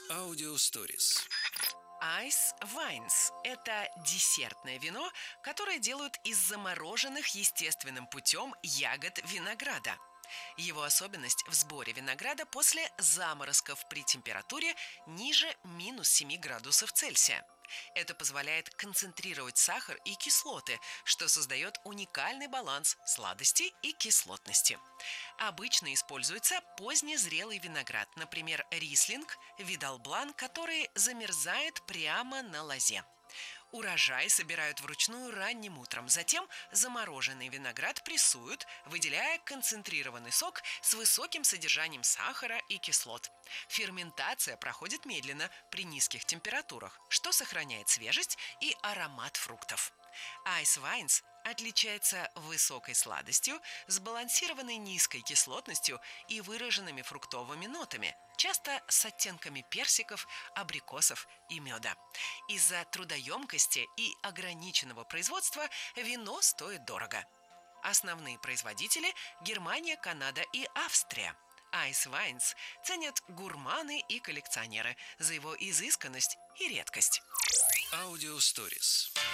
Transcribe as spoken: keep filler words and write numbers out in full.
Аудио Stories. Ice Wines – это десертное вино, которое делают из замороженных естественным путем ягод винограда. Его особенность в сборе винограда после заморозков при температуре ниже минус семи градусов Цельсия. Это позволяет концентрировать сахар и кислоты, что создает уникальный баланс сладости и кислотности. Обычно используется позднезрелый виноград, например, рислинг, видалблан, который замерзает прямо на лозе. Урожай собирают вручную ранним утром, затем замороженный виноград прессуют, выделяя концентрированный сок с высоким содержанием сахара и кислот. Ферментация проходит медленно при низких температурах, что сохраняет свежесть и аромат фруктов. Ice Wines отличается высокой сладостью, сбалансированной низкой кислотностью и выраженными фруктовыми нотами, часто с оттенками персиков, абрикосов и меда. Из-за трудоемкости и ограниченного производства вино стоит дорого. Основные производители – Германия, Канада и Австрия. Ice Wines ценят гурманы и коллекционеры за его изысканность и редкость. Аудио Stories.